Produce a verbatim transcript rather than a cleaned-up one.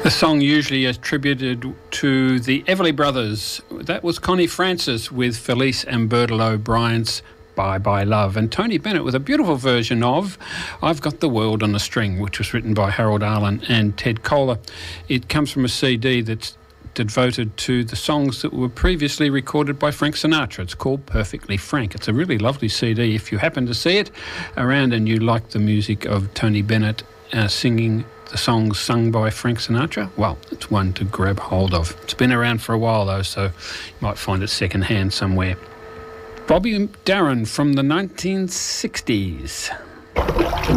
A song usually attributed to the Everly Brothers. That was Connie Francis with Felice and Bertil O'Brien's Bye Bye Love, and Tony Bennett with a beautiful version of I've Got the World on a String, which was written by Harold Arlen and Ted Koehler. It comes from a C D that's devoted to the songs that were previously recorded by Frank Sinatra. It's called Perfectly Frank. It's a really lovely C D. If you happen to see it around and you like the music of Tony Bennett uh, singing the songs sung by Frank Sinatra, well, it's one to grab hold of. It's been around for a while though, so you might find it second hand somewhere. Bobby Darin from the nineteen sixties.